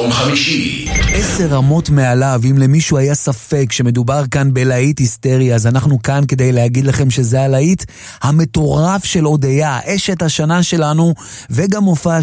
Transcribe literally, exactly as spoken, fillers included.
יום חמישי. עשר רמות מעליו. אם למישהו היה ספק שמדובר כאן בלהיט היסטרי, אז אנחנו כאן כדי להגיד לכם שזה הלהיט המטורף של אודיה, אשת השנה שלנו, וגם מופע